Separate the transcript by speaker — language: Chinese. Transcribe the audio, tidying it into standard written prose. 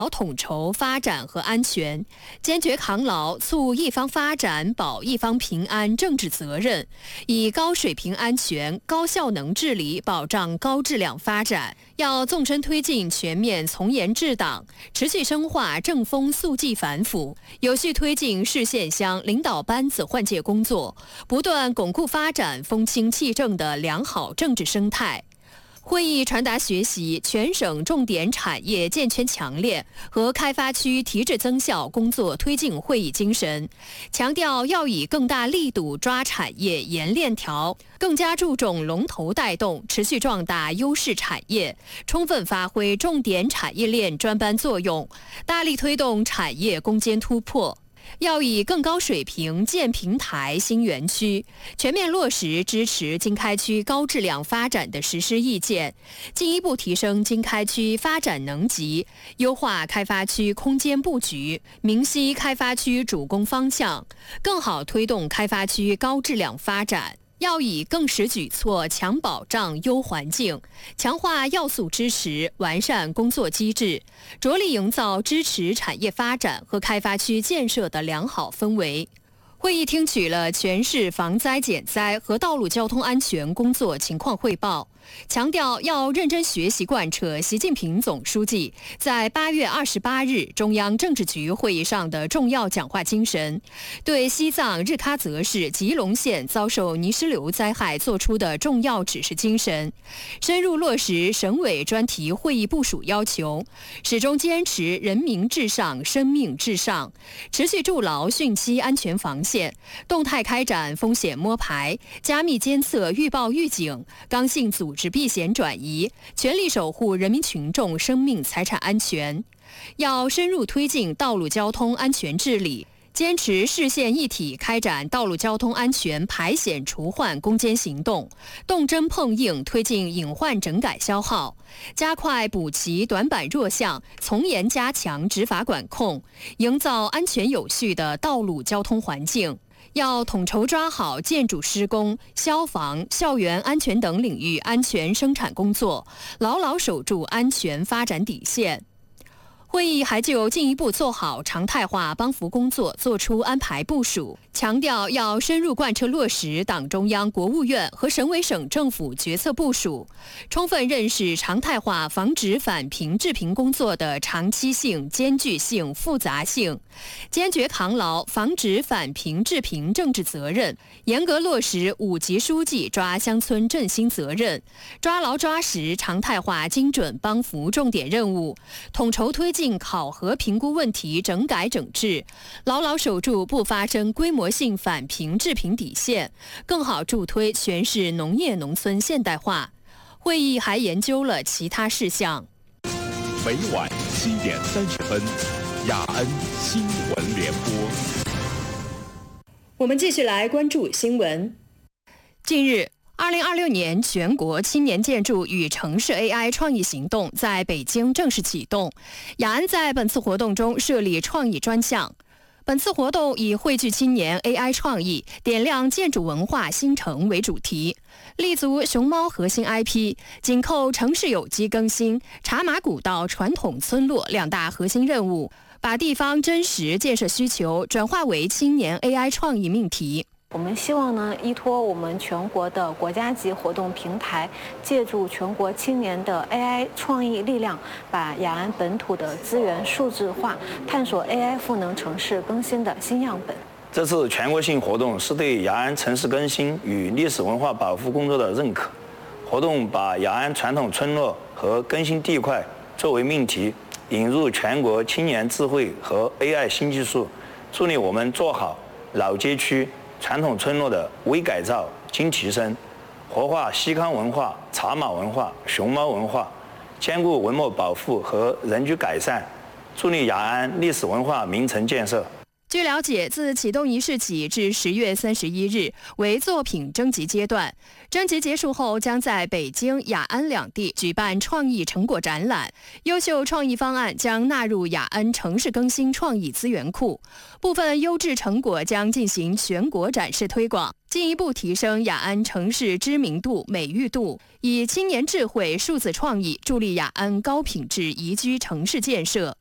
Speaker 1: 统筹发展和安全，坚决扛牢促一方发展、保一方平安政治责任，以高水平安全、高效能治理保障高质量发展。要纵深推进全面从严治党，持续深化正风肃纪反腐，有序推进市县乡领导班子换届工作，不断巩固发展风清气正的良好政治生态。会议传达学习全省重点产业健全强链和开发区提质增效工作推进会议精神，强调要以更大力度抓产业沿链条，更加注重龙头带动，持续壮大优势产业，充分发挥重点产业链专班作用，大力推动产业攻坚突破。要以更高水平建平台新园区，全面落实支持经开区高质量发展的实施意见，进一步提升经开区发展能级，优化开发区空间布局，明晰开发区主攻方向，更好推动开发区高质量发展。要以更实举措强保障、优环境，强化要素支持，完善工作机制，着力营造支持产业发展和开发区建设的良好氛围。会议听取了全市防灾减灾和道路交通安全工作情况汇报，强调要认真学习贯彻习近平总书记在8月28日中央政治局会议上的重要讲话精神，对西藏日喀则市吉隆县遭受泥石流灾害作出的重要指示精神，深入落实省委专题会议部署要求，始终坚持人民至上、生命至上，持续筑牢汛期安全防线，动态开展风险摸排，加密监测预报预警，刚性组织避险转移，全力守护人民群众生命财产安全。要深入推进道路交通安全治理，坚持市县一体开展道路交通安全排险除患攻坚行动，动真碰硬推进隐患整改消耗，加快补齐短板弱项，从严加强执法管控，营造安全有序的道路交通环境。要统筹抓好建筑施工、消防、校园安全等领域安全生产工作，牢牢守住安全发展底线。会议还就进一步做好常态化帮扶工作作出安排部署，强调要深入贯彻落实党中央、国务院和省委省政府决策部署，充分认识常态化防止返贫致贫工作的长期性、艰巨性、复杂性，坚决扛牢防止返贫致贫政治责任，严格落实5级书记抓乡村振兴责任，抓牢抓实常态化精准帮扶重点任务，统筹推进考核评估问题整改整治，牢牢守住不发生规模性返贫致贫底线，更好助推全市农业农村现代化。会议还研究了其他事项。
Speaker 2: 每晚7点30分，雅安新闻联播。
Speaker 1: 我们继续来关注新闻。近日，2026年全国青年建筑与城市 AI 创意行动在北京正式启动。雅安在本次活动中设立创意专项。本次活动以汇聚青年 AI 创意、点亮建筑文化新城为主题，立足熊猫核心 IP， 紧扣城市有机更新、茶马古道传统村落2大核心任务，把地方真实建设需求转化为青年 AI 创意命题。
Speaker 3: 我们希望呢，依托我们全国的国家级活动平台，借助全国青年的 AI 创意力量，把雅安本土的资源数字化，探索 AI 赋能城市更新的新样本。
Speaker 4: 这次全国性活动是对雅安城市更新与历史文化保护工作的认可。活动把雅安传统村落和更新地块作为命题，引入全国青年智慧和 AI 新技术，助力我们做好老街区传统村落的微改造、精提升，活化西康文化、茶马文化、熊猫文化，兼顾文物保护和人居改善，助力雅安历史文化名城建设。
Speaker 1: 据了解，自启动仪式起至10月31日为作品征集阶段，征集结束后将在北京、雅安2地举办创意成果展览，优秀创意方案将纳入雅安城市更新创意资源库，部分优质成果将进行全国展示推广，进一步提升雅安城市知名度、美誉度，以青年智慧、数字创意助力雅安高品质宜居城市建设。